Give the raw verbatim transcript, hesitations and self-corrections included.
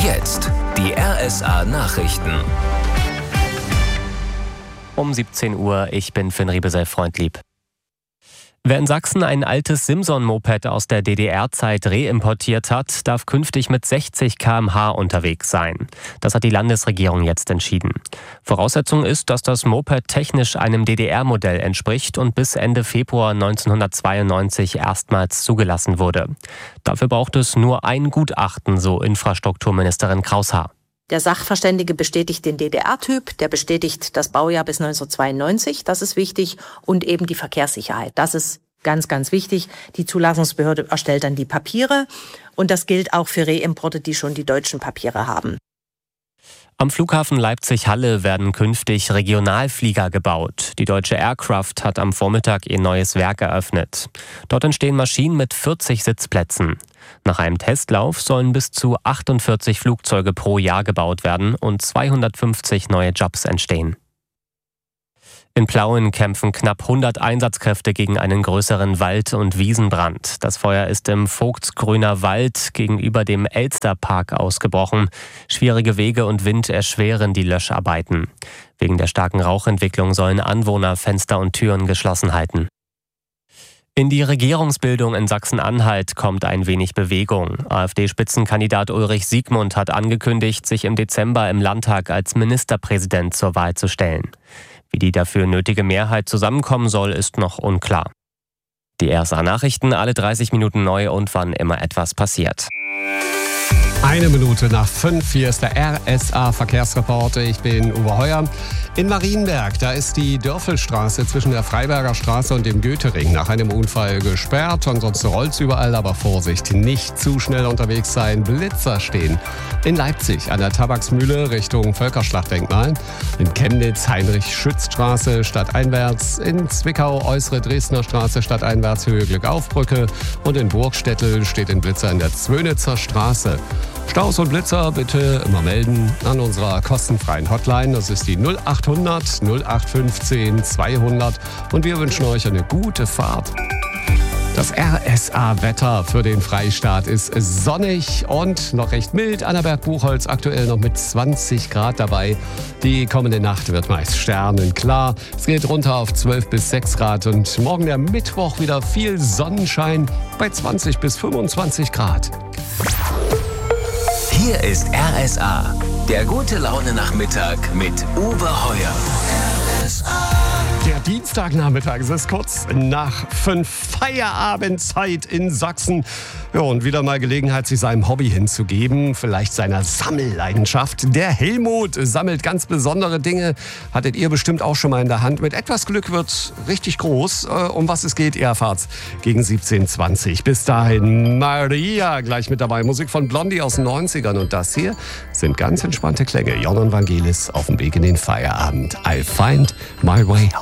Jetzt die R S A-Nachrichten. Um siebzehn Uhr, ich bin Finn Riebesell-Freundlieb. Wer in Sachsen ein altes Simson-Moped aus der D D R-Zeit reimportiert hat, darf künftig mit sechzig Kilometer pro Stunde unterwegs sein. Das hat die Landesregierung jetzt entschieden. Voraussetzung ist, dass das Moped technisch einem D D R-Modell entspricht und bis Ende Februar neunzehnhundertzweiundneunzig erstmals zugelassen wurde. Dafür braucht es nur ein Gutachten, so Infrastrukturministerin Kraus-Haar. Der Sachverständige bestätigt den D D R-Typ, der bestätigt das Baujahr bis neunzehnhundertzweiundneunzig, das ist wichtig, und eben die Verkehrssicherheit. Das ist ganz, ganz wichtig. Die Zulassungsbehörde erstellt dann die Papiere und das gilt auch für Reimporte, die schon die deutschen Papiere haben. Am Flughafen Leipzig-Halle werden künftig Regionalflieger gebaut. Die Deutsche Aircraft hat am Vormittag ihr neues Werk eröffnet. Dort entstehen Maschinen mit vierzig Sitzplätzen. Nach einem Testlauf sollen bis zu achtundvierzig Flugzeuge pro Jahr gebaut werden und zweihundertfünfzig neue Jobs entstehen. In Plauen kämpfen knapp hundert Einsatzkräfte gegen einen größeren Wald- und Wiesenbrand. Das Feuer ist im Vogtsgrüner Wald gegenüber dem Elsterpark ausgebrochen. Schwierige Wege und Wind erschweren die Löscharbeiten. Wegen der starken Rauchentwicklung sollen Anwohner Fenster und Türen geschlossen halten. In die Regierungsbildung in Sachsen-Anhalt kommt ein wenig Bewegung. AfD-Spitzenkandidat Ulrich Siegmund hat angekündigt, sich im Dezember im Landtag als Ministerpräsident zur Wahl zu stellen. Wie die dafür nötige Mehrheit zusammenkommen soll, ist noch unklar. Die R S A-Nachrichten alle dreißig Minuten neu und wann immer etwas passiert. Eine Minute nach fünf, hier ist der R S A-Verkehrsreporter. Ich bin Uwe Heuer. In Marienberg, da ist die Dörfelstraße zwischen der Freiberger Straße und dem Goethering nach einem Unfall gesperrt. Ansonsten rollt es überall, aber Vorsicht, nicht zu schnell unterwegs sein. Blitzer stehen. In Leipzig an der Tabaksmühle Richtung Völkerschlachtdenkmal. In Chemnitz Heinrich-Schütz-Straße stadteinwärts. In Zwickau Äußere Dresdner Straße stadteinwärts Höhe Glückaufbrücke. Und in Burgstättel steht ein Blitzer in der Zwönitzer Straße. Staus und Blitzer bitte immer melden an unserer kostenfreien Hotline. Das ist die null achthundert null acht fünfzehn zweihundert und wir wünschen euch eine gute Fahrt. Das R S A-Wetter für den Freistaat ist sonnig und noch recht mild. Annaberg-Buchholz aktuell noch mit zwanzig Grad dabei. Die kommende Nacht wird meist sternenklar. Es geht runter auf zwölf bis sechs Grad und morgen der Mittwoch wieder viel Sonnenschein bei zwanzig bis fünfundzwanzig Grad. Hier ist R S A, der gute Laune-Nachmittag mit Uwe Heuer. R S A. Der Dienstagnachmittag, es ist kurz nach fünf, Feierabendzeit in Sachsen. Ja, und wieder mal Gelegenheit, sich seinem Hobby hinzugeben, vielleicht seiner Sammelleidenschaft. Der Helmut sammelt ganz besondere Dinge, hattet ihr bestimmt auch schon mal in der Hand. Mit etwas Glück wird's richtig groß. Um was es geht, ihr erfahrt's gegen siebzehn Uhr zwanzig. Bis dahin Maria gleich mit dabei. Musik von Blondie aus den neunzigern. Und das hier sind ganz entspannte Klänge. Jon und Vangelis auf dem Weg in den Feierabend. I'll find my way home.